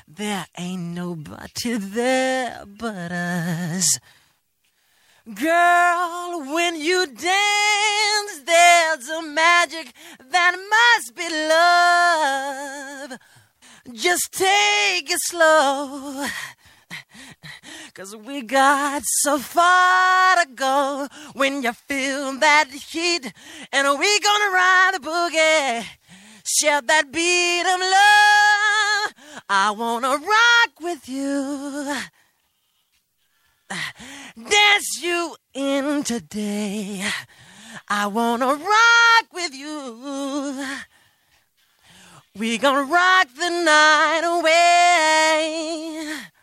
There ain't nobody there but us. Girl, when you dance, there's a magic that must be love. Just take it slow, 'cause we got so far to go. When you feel that heat, and we gonna ride the boogie, share that beat of love. I wanna rock with you, dance you in today. I wanna rock with you. We gonna rock the night away.